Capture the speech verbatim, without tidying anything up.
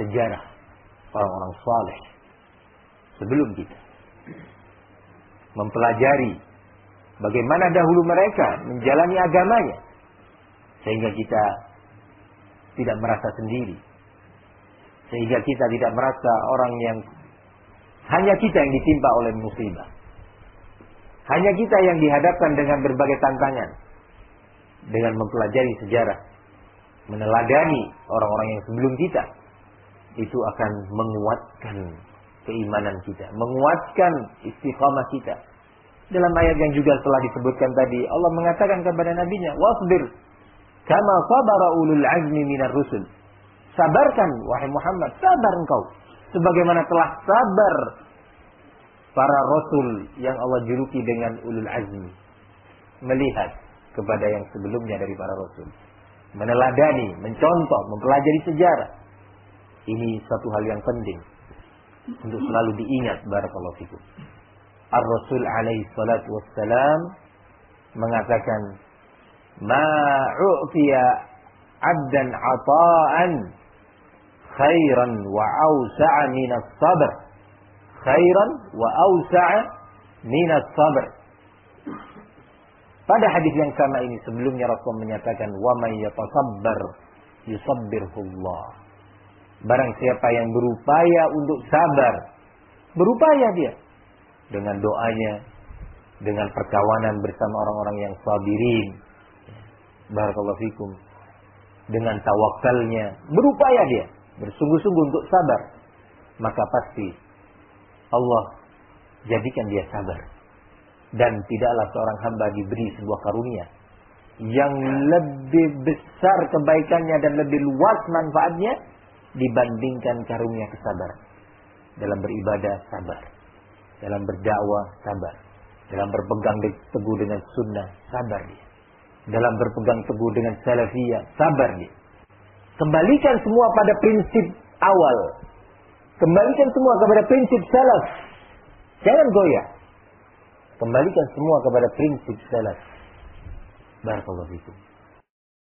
sejarah orang-orang saleh sebelum kita. Mempelajari bagaimana dahulu mereka menjalani agamanya. Sehingga kita tidak merasa sendiri. Sehingga kita tidak merasa orang yang hanya kita yang ditimpa oleh musibah. Hanya kita yang dihadapkan dengan berbagai tantangan. Dengan mempelajari sejarah, meneladani orang-orang yang sebelum kita, itu akan menguatkan keimanan kita, menguatkan istiqamah kita. Dalam ayat yang juga telah disebutkan tadi, Allah mengatakan kepada nabinya, wasbir kama sabara ulul azmi minar rusul. Sabarkan wahai Muhammad, sabar engkau sebagaimana telah sabar para rasul yang Allah juluki dengan ulul azmi. Melihat kepada yang sebelumnya dari para rasul, meneladani, mencontoh, mempelajari sejarah. Ini satu hal yang penting untuk selalu diingat. Barakallahu fikum. Ar-Rasul alaihi salatu wassalam mengatakan, ma u'tiya 'abdan 'ata'an khairan wa awsa'a minas sabr. Khairan wa awsa'a minas sabr. Pada hadis yang sama ini sebelumnya Rasul menyatakan, wa may yatasabbar yusabbirhullah. Barang siapa yang berupaya untuk sabar, berupaya dia dengan doanya, dengan perkawanan bersama orang-orang yang sabirin, barakallahu fikum, dengan tawakalnya, berupaya dia bersungguh-sungguh untuk sabar, maka pasti Allah jadikan dia sabar. Dan tidaklah seorang hamba diberi sebuah karunia yang lebih besar kebaikannya dan lebih luas manfaatnya dibandingkan karunia kesabaran. Dalam beribadah sabar, dalam berdakwah sabar, dalam berpegang teguh dengan sunnah sabar dia, dalam berpegang teguh dengan salafiyah sabar dia. Kembalikan semua pada prinsip awal, kembalikan semua kepada prinsip salaf, jangan goyah. Kembalikan semua kepada prinsip salaf. Barakallahu fikum.